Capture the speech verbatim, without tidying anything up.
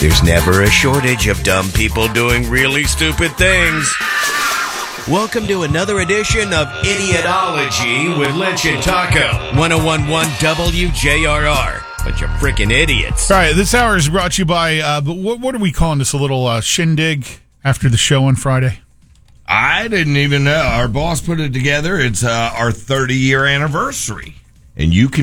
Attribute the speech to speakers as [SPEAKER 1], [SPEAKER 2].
[SPEAKER 1] There's never a shortage of dumb people doing really stupid things. Welcome to another edition of Idiotology with Lynch and Taco. one oh one point one W J R R. Bunch of freaking idiots.
[SPEAKER 2] All right, this hour is brought to you by, uh, but what, what are we calling this, a little uh, shindig after the show on Friday?
[SPEAKER 3] I didn't even know. Our boss put it together. It's uh, our thirty-year anniversary. And you can